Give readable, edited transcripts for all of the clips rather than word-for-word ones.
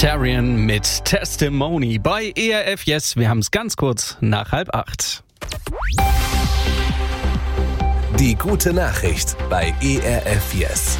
Tarian mit Testimony bei ERF Yes. Wir haben es ganz kurz nach 7:30. Die gute Nachricht bei ERF Yes.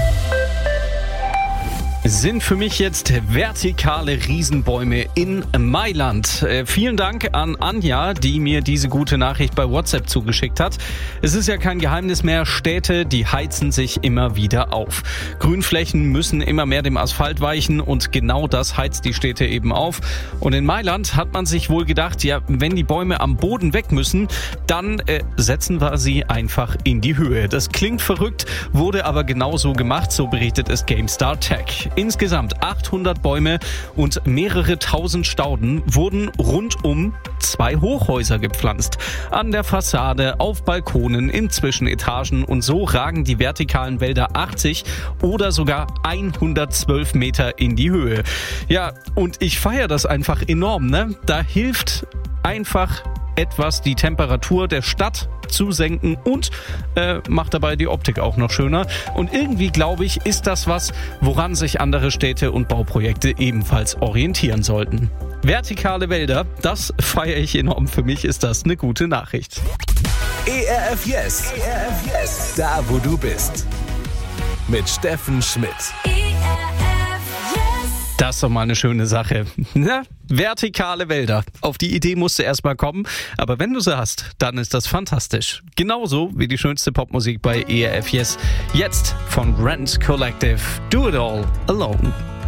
Sind für mich jetzt vertikale Riesenbäume in Mailand. Vielen Dank an Anja, die mir diese gute Nachricht bei WhatsApp zugeschickt hat. Es ist ja kein Geheimnis mehr, Städte, die heizen sich immer wieder auf. Grünflächen müssen immer mehr dem Asphalt weichen und genau das heizt die Städte eben auf. Und in Mailand hat man sich wohl gedacht, ja, wenn die Bäume am Boden weg müssen, dann setzen wir sie einfach in die Höhe. Das klingt verrückt, wurde aber genauso gemacht, so berichtet es GameStar Tech. Insgesamt 800 Bäume und mehrere tausend Stauden wurden rund um 2 Hochhäuser gepflanzt. An der Fassade, auf Balkonen, in Zwischenetagen und so ragen die vertikalen Wälder 80 oder sogar 112 Meter in die Höhe. Ja, und ich feiere das einfach enorm, ne? Da hilft einfach etwas die Temperatur der Stadt zu senken und macht dabei die Optik auch noch schöner. Und irgendwie, glaube ich, ist das was, woran sich andere Städte und Bauprojekte ebenfalls orientieren sollten. Vertikale Wälder, das feiere ich enorm. Für mich ist das eine gute Nachricht. ERF Yes. ERF Yes. Da, wo du bist. Mit Steffen Schmidt. Das ist doch mal eine schöne Sache. Ja, vertikale Wälder. Auf die Idee musst du erst mal kommen. Aber wenn du sie hast, dann ist das fantastisch. Genauso wie die schönste Popmusik bei ERF Yes. Jetzt von Rent Collective. Do It All Alone.